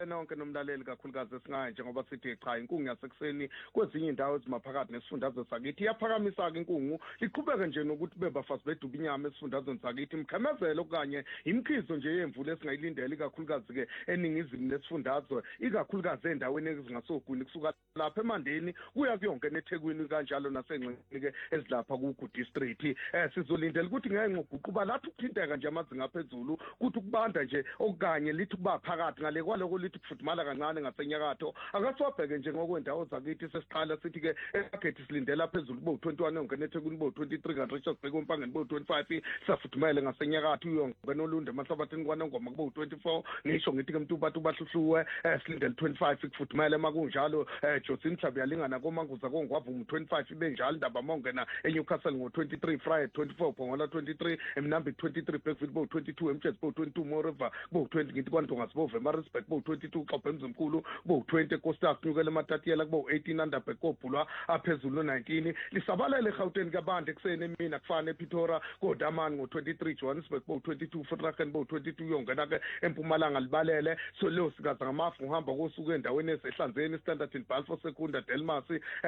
nonke nomlaleli kakhulukazi esingaye njengoba sithi cha inkungu yasekuseni kwezinye indawo ezimaphakathi nesifundazwe sakithi iyaphakamisa ke inkungu liqhubeke nje nokuthi bebafazi beduba inyama esifundazweni sakithi imkhemezelo kanye imkhizo nje yemvula esingayilindela ikakhulukazi ke eningizimu lesifundazwe ikakhulukazi endaweni ezingasogwini kusuka lapha eMandeni kuya kuyonke neThekwini kanjalo nasengxenye ke ezilapha ku district sizolindela ukuthi ngeke ngoguquba lathi ukuthinteka nje amazinga aphezulu ukuthi ukubanda nje okanye lithi kuba phakathi ngale kwaloko lithi kufudumala kancane ngasenyakatho akasobheke nje ngokwendawo zakithi sesiqala sithi ke epakethi silindela phezulu bo 21 ongene eThekwini bo 23 kanti Richards Bay kompangeni bo 25 safudumele ngasenyakatho uyongena olunde emahlabathini kwanongoma bo 24 ngisho ngithi ke Mtuba bahluhluwe silindele 25 kufudumele makunjalo Josin Mhlabi yalingana komanguza kongwavumu 25 ibenjalo ndaba mongena eNewcastle ngo 23 Friday 24 Pongola 23 eMnambi 23 Beckville bo 22 eMtshezi bo 22 Moriva bo 20 ngithi kwaNdonga sibove Maritzburg bo 22 Xobhe Mkhulu bo 20 Kostas nyukele eMatatiyela bo 18 Underberg kobhulwa aphezulu 19 lisabalele eGauteng kabande eksene mina kufana ePitora koDamani ngo 23 Johannesburg bo 22 Vereeniging bo 22 yongena ke eMpumalanga libalele so lo sikaza ngamafu uhamba kosuku endaweni esehlanzeni Standard and Balfour Secunda Delmas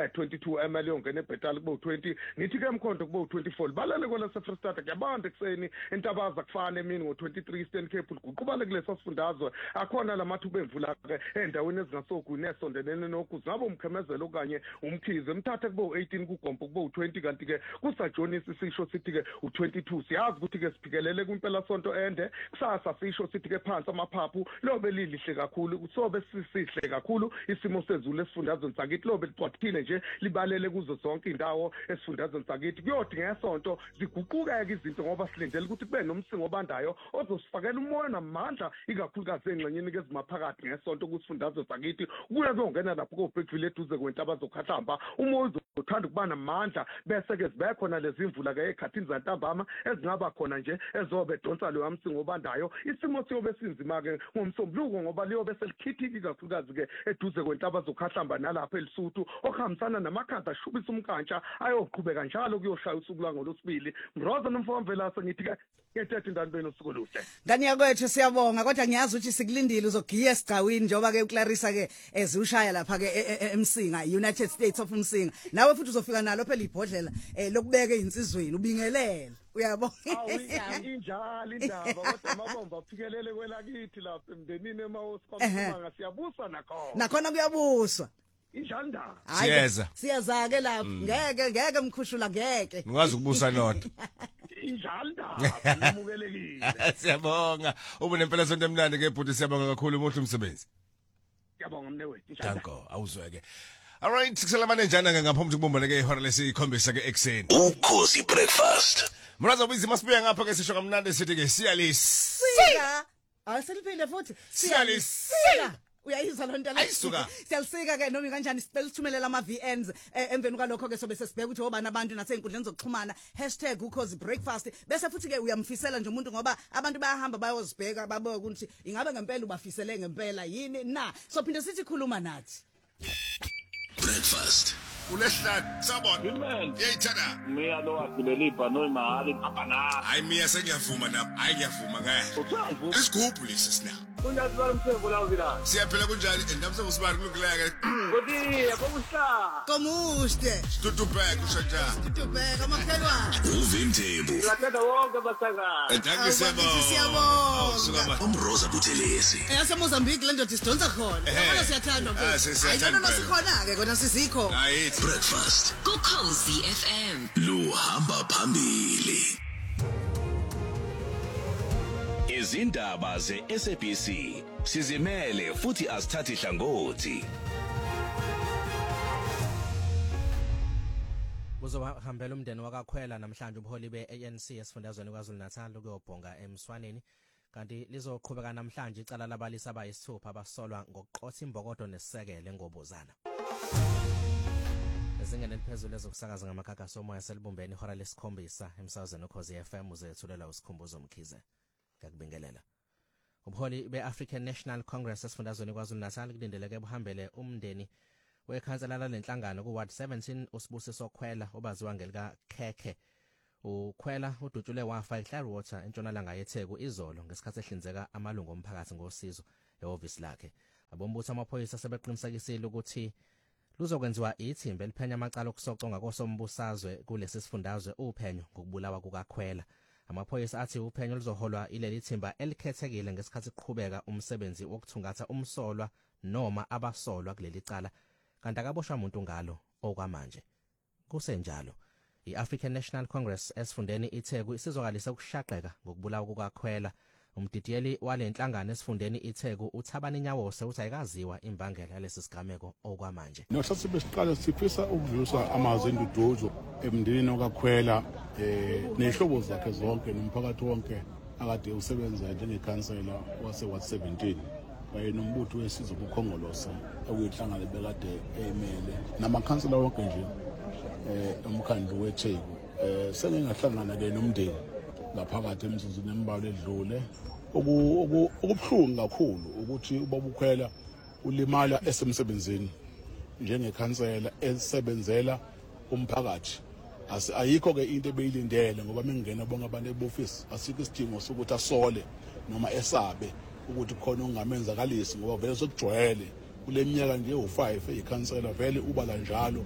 22 ml yongena eBhetali bo 20 ngithi ke eMkhonto bo 24 libalele kwala seFreestata kuyabande ekseni entabaza kufana emini ngo 23 Eastern Cape uguqubale kulesa sifundazwe akhona lamathuba emvula ke endaweni ezingasogwini esondelene nokuzi ngabo umkhemezelo kanye umkhize emthathe kubo 18 kuGompo kubo 20 kanti ke kusaJonis sisho sithi ke u22 siyazi ukuthi ke siphikelele kwimpela sonto ende kusasa sisho sithi ke phansi amaphaphu lobe lilihle kakhulu kusobe sisihle kakhulu isimo sezulu esifundazweni sakithi lobe ligcwathile nje libalele kuzo zonke indawo esifundazweni sakithi kuyothi ngesonto ziguqukeke izinto ngoba silindele ukuthi kube nomsingo obandayo ozosifakela umoya namandla ikakhulukazi engxenyeni kezimaphakathi ngesonto kusifundazwe sakithi kuya kongena lapho koBeckville eduze kwentaba zokhahlamba umoya uzothanda ukuba namandla bese ke zibe khona lezi imvula ke ekhathini zantambama ezingaba khona nje ezobe donsa lo yamsingo obandayo isimo siyobe sinzima ke ngomsombuluko ngoba liyobe selikhithiki kakhulukazi ke eduze kwentaba zokhahlamba nalapha elisuthu okuhambisana namakhanda ashubisa umkantsha ayoqhubeka njalo kuyoshaya usuku langolosibili Mroza nomfowamvelase ngithi ke kethethe indani beno usuku luhle ngani yakwethu siyabonga kodwa ngiyazi ukuthi sikulindile uzogiya esigcawini njengoba ke uClarissa ke ezushaya lapha ke eMsinga United States of Msinga nawe futhi uzofika nalo phela ibhodlela lokubeka insizweni ubingelele uyabona injalo indaba kodwa amabomba aphikelele kwelakithi lapha emndenini emaWosiphamanga siyabusa nakhona kuyabuswa injanda siyaza ke lapha ngeke mkhushula ngeke ungazi ukubusa nodwa injanda namukelekile siyabonga ubunempela sonto emnandi ke bhuti siyabonga kakhulu umuntu umsebenzi siyabonga mnewethu danko awuzweke alright sikuselamane njani ngaphambi kokubumbana ke ihora lesikhombisa ke ekseni ukhosi breakfast mraza bizi masibuya ngapha ke sisho kamnandi sithi ke siyalisika awuseliphinde futhi siyalisika uyayizwa lonto la siyalisika ke noma kanjani sicela sithumelela ama VNs emveni kwalokho ke sobe sesibheka ukuthi obani abantu nasey'nkundleni zokuxhumana #ukhozi_breakfast bese futhi ke uyamfisela nje umuntu ngoba abantu bayahamba bayozibheka baboke ukuthi ingabe ngempela ubafisele ngempela yini na so phinde sithi khuluma nathi breakfast ulehla sabona yeyithana mina lo wasilelipa no imali abana hayi mina sengiyavuma lapha hayi ngiyavuma ngeke isigubhu lesi sina kunjalo umthembu la uvila siyaphela kunjani endabuse usibani kulungileke kodwa kokuhla komuste tutubheka ushanja tutubheka amakhelwane uvimthembu lathanda wonke basaka siyabonga umroza buthelezi yaseMozambique le ndoda isidonsa khona yabona siyathanda siyathandwa sikhona ke kodwa sizikho hayi breakfast Ukhozi FM luhamba phambili izindaba zeSABC sizimele futhi asithathi hlangothi Kuzohambela umndeni wakaKhwela namhlanje umholi beANC esifundazweni kwaZulu-Natal ukuyobhonga eMswaneni kanti lizoqhubeka namhlanje icala labalisa abayisithupha abasolwa ngokuqotha imbokodo nesisekele ngobuzana ezingene eliphezulu ezokusakaza ngamakhakha somoya selibumbeni ihora lesikhombisa emsakazweni Ukhozi FM uzethulela usikhumbuzo Mkhize ngakubingelela umholi beAfrican National Congress esifundazweni kwaZulu-Natal kulindeleke buhambele umndeni wekhansela lenhlangano kuWard 17 usibusiso Khwela obaziwa ngelika Khekhe uKhwela udutshule wafa eClearwater entshonalanga yeTheku izolo ngesikhathi ehlinzeka amalungu omphakathi ngosizo ehhovisi lakhe Abombutho amaphoyisa sebeqinisekisile ukuthi luzokwenziwa ithimba eliphenya amacala okusoco ngakosombusazwe kulesi sifundazwe uphenyo ngokubulawa kukaKhwela. Amaphoyisa athi uphenyo luzoholwa ileli thimba elikhethekile ngesikhathi kuqhubeka umsebenzi wokuthungatha umsolwa noma abasolwa kuleli cala kanti akaboshwa umuntu ngalo okwamanje. Kusenjalo iAfrican National Congress esifundeni iTheku isizokalisa ukushaqeka ngokubulawa kukaKhwela. Umdidiyeli walenhlangano esifundeni iTheku uThabani Nyawose uthi ayikaziwa imbangela yalesi sigameko okwamanje. Nohlatsi besiqala sifisa ukudlusa amazwi enduduzo emndenini kaKhwela nehlobo zakhe zonke nomphakathi wonke akade usebenza njengekhansela wase-Ward 17 kanye nombutho wesizwe kukhongolose okuyinhlangano bekade emele namakhansela wonke nje umkhandlu weTheku sengingahlangana ke nomndeni ngaphakathi emizuzwini embalwa edlule okubuhlungu kakhulu ukuthi ubaba uKhwela ulimala esemsebenzini njengekhansela esebenzela umphakathi. Ayikho ke into ebeyilindele ngoba mengena bonke abantu ebofisi asikho isidingo sokuthi asole noma esabe ukuthi khona ongamenzakalisi ngoba vele sokujwayele kule minyaka nje u5 eyikhansela vele ubala njalo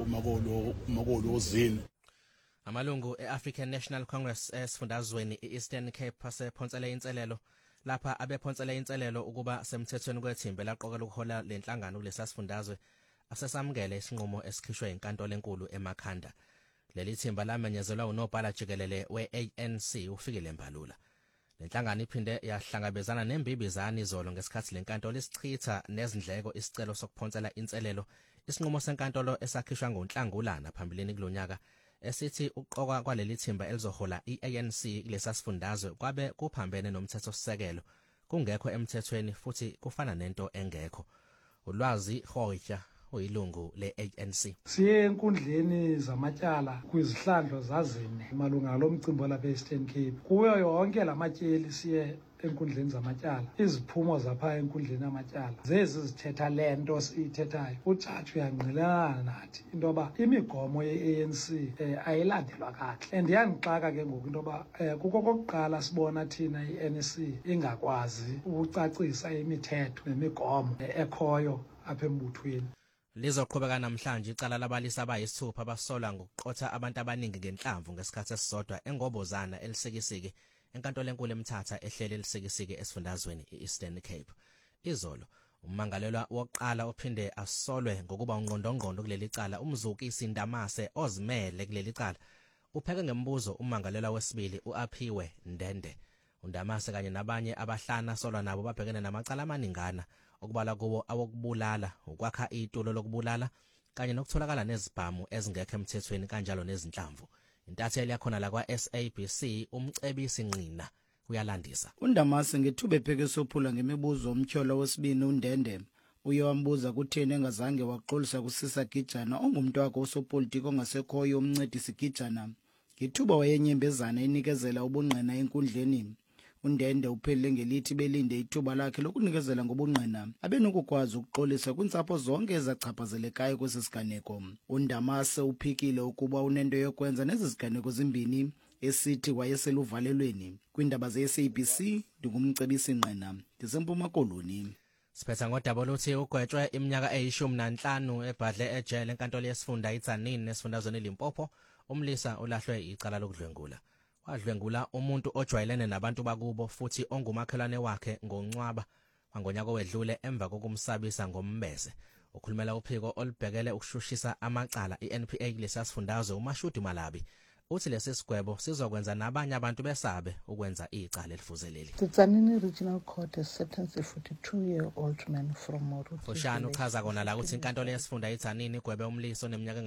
umakolo ozini. Amalungu eAfrican National Congress esifundazweni eEastern Cape asephonsele inselelo lapha abephonsele inselelo ukuba semthethweni kwethimba laqokelwa ukuhola lenhlangano kulesasifundazwe asesamukele isinqumo esikhishwe inkantolo enkulu eMakhanda. Leli thimba lamenyezelwa unobhala jikelele weANC uFikile Mbalula. Lenhlangano iphinde yahlangabezana nembibizana izolo ngesikhathi lenkantolo isichitha nezindleko isicelo sokuphonsela inselelo isinqumo senkantolo esakhishwa ngoNhlangulana phambilini kulonyaka esithi uqoka kwaleli thimba elizohola iANC lesasifundazwe kwabe kuphambene nomthetho sisekelo kungekho emthethweni futhi kufana nento engekho. Ulwazi Khoja uyilungu leANC. Siye enkundleni zamatyala kwizihlandlo zazine malunga lomcimbi lapha eEastern Cape. Kuyo yonke lamatyeli siye enkundleni zamatyala. Iziphumo zapha enkundleni yamatyala zezi zithetha lento siyithethayo. Ujaji uyangqilana nathi intoba imigomo yeANC ayilandelwa kahle. Andiyandixaka ke ngoku intoba kuko kokuqala sibona thina iNC ingakwazi ukucacisa imithetho nemigomo ekhoyo apha embuthweni. Lizoqhubeka namhlanje icala labalisa abayisithupha abasola ngokuqotha abantu abaningi ngenhlamvu ngesikhathi esisodwa engobozana elisekisiki enkantolo enkulu eMthatha ehlele elisekisiki esifundazweni eEastern Cape. Izolo ummangalelwa wokuqala ophinde asolwe ngokuba ungqondongqondo kuleli cala umzukisi Ndamase ozimele kuleli cala upheke ngembuzo ummangalelwa wesibili uAphiwe Ndende. uNdamase kanye nabanye abahlana solwa nabo babhekene namacala amaningana okubala kubo awokubulala ukwakha itulo lokubulala kanye nokutholakala nezibhamu ezingekho emthethweni kanjalo nezinhlamvu. Intatheli yakhona la kwa SABC umcebisi Nqina uyalandisa. uNdamase ngethuba epheke sophula ngemibuzo umtyholo wesibini uNdende uye wambuza kutheni engazange waxolisa kusisa Gijana ongumuntu wakhe osopolitiki ongasekhoyo umncedisi Gijana ngethuba wayenyembezana enikezela ubungqina enkundleni. uNdende uphelele ngelithi belinde ithuba lakhe lokunikezela ngobungqina abenokukwazi ukuxolisa kwiintsapho zonke ezachaphazelekayo kwesisiganeko. uNdamase uphikile ukuba unento yokwenza nezisiganeko zimbini esithi wayeseluvalelweni. Kwindaba zeSABC ndingumcebisi Nqina ndiseMpuma Koloni. Siphetha ngodaba oluthi ugwetshwe iminyaka eyi15 ebhadle ejele enkantolo yesifunda iTzaneen esifundazweni eLimpopo umlisa ulahlwe icala lokudlwengula. Wadlwengula umuntu ojwayelene nabantu bakubo futhi ongumakhelwane wakhe ngoNcwaba wangonyaka owedlule emva kokumsabisa ngombese. Ukhulumela uphiko olubhekele ukushushisa amacala iNPA lesasifundazwe uMashudi Malabi uthi lesi sigwebo sizokwenza nabanye abantu besabe ukwenza icala elifuzeleli. The Tzaneen Regional Court has sentenced a 42-year-old man from Moruti. Ushana uchaza kona la ukuthi inkantolo yesifunda iTzaneen igwebe umliso oneminyaka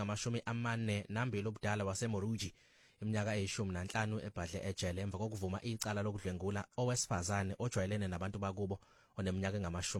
engama42 ubudala waseMoruji iminyaka eyi15 ebhadle ejele emva kokuvuma icala lokudlwengula owesifazane ojwayelene nabantu bakubo oneminyaka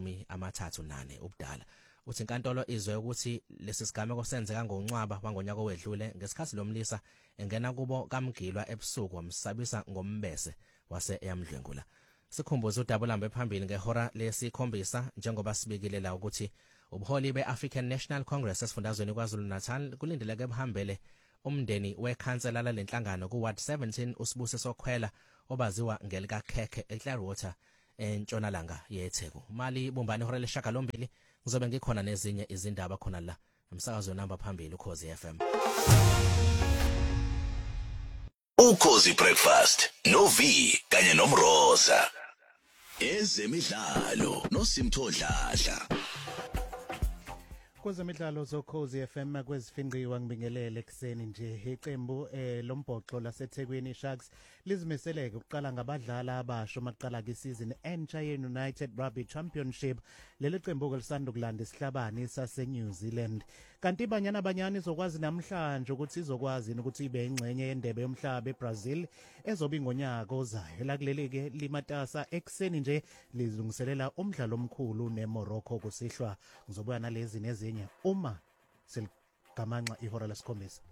engama38 ubudala. Uthi inkantolo izwe ukuthi lesi sigameko senzeka ngoNcwaba wangonyaka owedlule ngesikhathi lomlisa engena kubo kaMgilwa ebusuku wamsabisa ngombese wase eyamdlwengula. Sikhumbuza udabulambe phambili ngehora lesi-7 njengoba sibikile la ukuthi ubuholi beAfrican National Congress esifundazweni KwaZulu-Natal kulindeleke buhambele umndeni wekhansela lalenhlangano kuWard 17 uSibusiso Khwela obaziwa ngelika Khekhe eClearwater entshonalanga yeTheku. Mali bumbane ihora lesishiyagalombili ngizobe ngikhona nezinye izindaba khona la emsakazo namba phambili uKhozi FM. Ukhozi Breakfast no V kanye nomroza. Ezemidlalo noSimthodladla. Kwezemidlalo zokhozi FM kwezifinqiwa ngibingelele ekseni nje iqembu lombhoxo laseThekwini Sharks lizimiseleke ukuqala ngabadlali abasha maqala ngesizini entsha ye-United Rugby Championship. Leli qembu kelisanda kulanda isihlabani saseNew Zealand. Kanti banyana izokwazi namhlanje ukuthi izokwazi ukuthi ibe ingcenye yendebe yomhlaba eBrazil ezoba ngonyaka ozayo. Lakuleli-ke limatasa ekseni nje lizilungiselela umdlalo omkhulu neMorocco kusihlwa. Ngizobuya nalezi nezinye uma seligamanxa ihora lesikhombisa.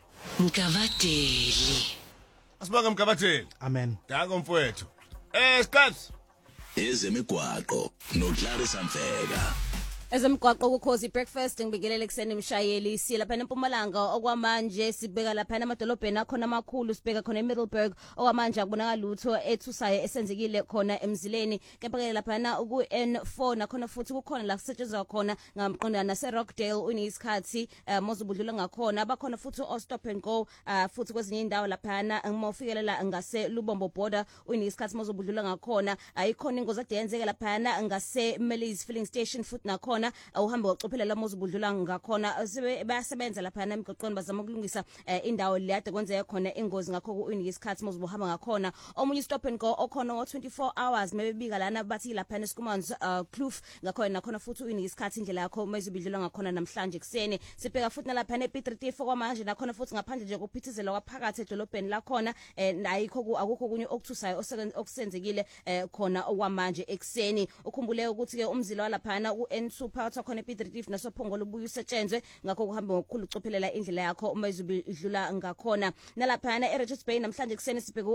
Mkavateli. Asibonge Mkavateli. Amen. Dango mfowethu. Stats. Ezemigwaqo noClarissa Mfeka. Ezemgwaqo kuKhozi Breakfast ngibingelele kuseni mshayeli silapha eMpumalanga okwamanje sibeka lapha emadolobheni akhona amakhulu sibeka khona eMiddleburg okwamanje akubonakala lutho ethusayo esenzekile khona emzileni kepha lapha ku N4 nakhona futhi kukhona la kusetshenzwa khona ngamqondana naseRockdale unisikhathi mozubudlula ngakhona abakhona futhi ostop and go futhi kwezinye indawo lapha ngimofikelela ngase Lubombo border unisikhathi mozubudlula ngakhona ayikhona ingozi adiyenzeke lapha ngase Melis filling station futhi nakhona uhambe wacophelela mozubudlula ngakhona bayasebenza lapha emgaqweni bazama ukulungisa indawo le ade kwenzeka khona ingozi ngakho kuunisikhathi mozubuhamba ngakhona omunye stop and go okhona ngo24 hours mebebika lana bathi lapha eSkuman's Kloof ngakhona nakhona futhi uunisikhathi indlela yakho mezubudlula ngakhona namhlanje kuseni sibheka futhi nalapha ePiet kwamanje nakhona futhi ngaphandle nje kokuphithizela kwaphakathi edolobheni lakhona ayikho akukho kunye okuthusayo okusenzekile khona okwamanje ekseni ukhumbule ukuthi ke umzila walapha ku-N2 phakathi khona ePiet nasophongolo ubuye usetshenzwe ngakho kuhamba ngokukhulu ucophelela indlela yakho mezubidlula ngakhona nalapha eRichards Bay namhlanje kuseni sibheka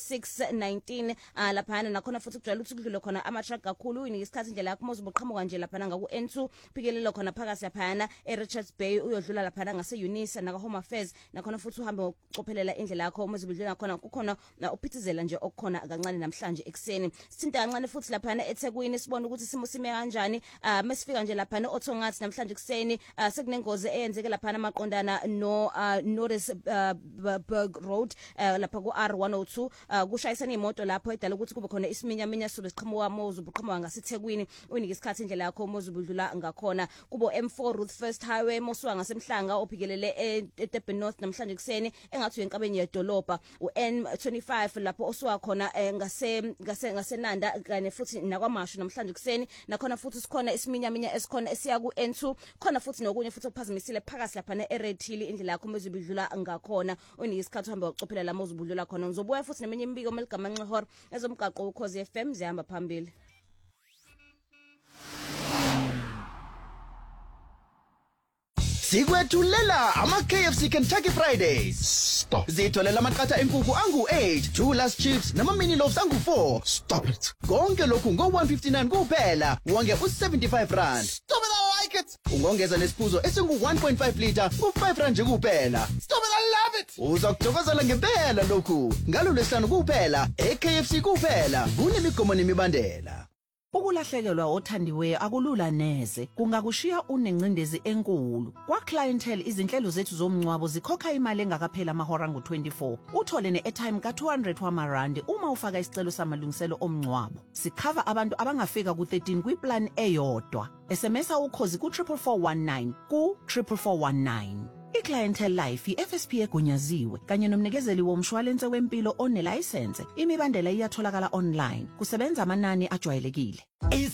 uR619 lapha nakhona futhi kujwayele ukuthi kudlule khona ama-truck kakhulu uyisikhathi indlela yakho mozubuqhamuka nje lapha ngaku-N2 phikelela khona phakathi lapha eRichards Bay uyodlula lapha ngase-Unisa naka-Home Affairs nakhona futhi uhambe ngokucophelela indlela yakho mezubidlula ngakhona kukhona uphithizela nje okukhona kancane namhlanje ekseni sithinta kancane futhi lapha eThekwini sibona ukuthi isimo sime kanjani mesifika nje lapha eOthongathi namhlanje kuseni sekunengozi eyenzeke lapha amaqondana no Norris Berg Road lapha ku R102 kushayisana imoto lapho edala ukuthi kube khona isiminyaminya sobe siqhamuka mozubuqhamuka ngaseThekwini unika isikhathi indlela yakho mozubudlula ngakhona kubo M4 Route First Highway mosuka ngasemhlanga ophikelele eDurban North namhlanje kuseni engathi uyenkabeni yedolobha uN25 lapho osuka khona ngasenanda kanye futhi nakwamashu namhlanje kuseni nakhona futhi sikhona isiminyaminya esikhona esiya ku-N2 khona futhi nokunye futhi okuphazamisile phakathi lapha eRedhill indlela yakho mezubidlula ngakhona unisikhathi uhambe wacophelela mozubudlula khona ngizobuya futhi neminye imbiko meligamanxa ihora ezomgaqo uKhozi FM zihamba phambili. Sikwethulela ama-KFC Kentucky Fridays. Stop. Zitholela amaqatha enkukhu angu-8, 2 last chips nama-mini loaves angu-4. Stop it. Konke lokhu ngo-159 kuphela, wonge u-75 rand. Stop it, I like it. Ungongeza nesiphuzo esingu-1.5 liter ku-5 rand nje kuphela. Stop it, I love it. Uza kujokozela ngempela lokhu. Ngalolwesihlanu kuphela, e-KFC kuphela, kunemigomo nemibandela. Ukulahlekelwa othandiweyo akulula neze kungakushiya unencindezi enkulu kwa clientele izinhlelo zethu zomncwabo zikhokha imali engakaphela amahora ngo24 uthole ne-airtime ka200 wamarandi uma ufaka isicelo samalungiselo omncwabo sikhava abantu abangafika ku13 kwiplan eyodwa SMS ukhozi ku44419 ku44419 iClientele Life iFSP egunyaziwe kanye nomnikezeli womshwalense wempilo onelicense imibandela iyatholakala online kusebenza amanani ajwayelekile